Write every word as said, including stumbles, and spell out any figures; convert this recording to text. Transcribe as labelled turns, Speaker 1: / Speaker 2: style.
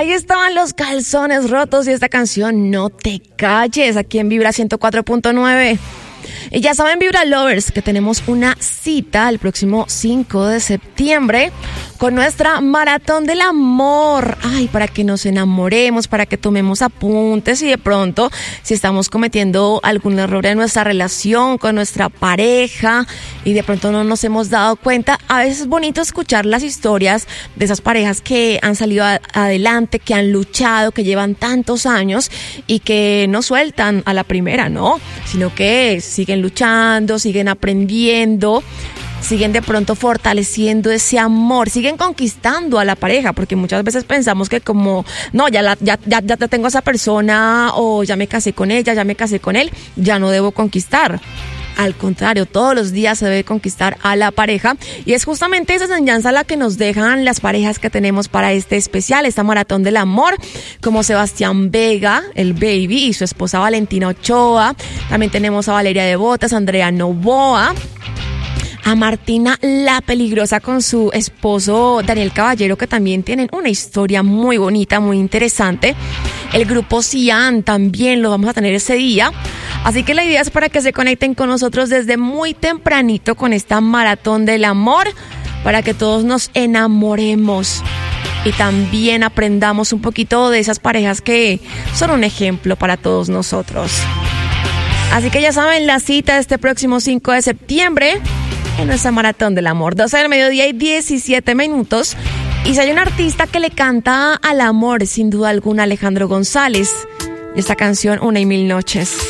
Speaker 1: Ahí estaban Los Calzones Rotos y esta canción No Te Calles, aquí en Vibra ciento cuatro punto nueve. Y ya saben, Vibra Lovers, que tenemos una cita el próximo cinco de septiembre con nuestra Maratón del Amor. Ay, para que nos enamoremos, para que tomemos apuntes y de pronto, si estamos cometiendo algún error en nuestra relación con nuestra pareja y de pronto no nos hemos dado cuenta, a veces es bonito escuchar las historias de esas parejas que han salido a- adelante, que han luchado, que llevan tantos años y que no sueltan a la primera, ¿no? Sino que siguen luchando, siguen aprendiendo, siguen de pronto fortaleciendo ese amor, siguen conquistando a la pareja, porque muchas veces pensamos que como, no, ya la, ya, ya, ya tengo a esa persona, o ya me casé con ella, ya me casé con él, ya no debo conquistar. Al contrario, todos los días se debe conquistar a la pareja y es justamente esa enseñanza la que nos dejan las parejas que tenemos para este especial, esta Maratón del Amor, como Sebastián Vega, el Baby, y su esposa Valentina Ochoa. También tenemos a Valeria de Botas, Andrea Novoa, a Martina La Peligrosa con su esposo Daniel Caballero, que también tienen una historia muy bonita, muy interesante. El grupo Cian también lo vamos a tener ese día. Así que la idea es para que se conecten con nosotros desde muy tempranito con esta Maratón del Amor, para que todos nos enamoremos y también aprendamos un poquito de esas parejas que son un ejemplo para todos nosotros. Así que ya saben, la cita este próximo cinco de septiembre en nuestra Maratón del Amor, doce del mediodía y diecisiete minutos. Y si hay un artista que le canta al amor, sin duda alguna, Alejandro González, esta canción Una y Mil Noches.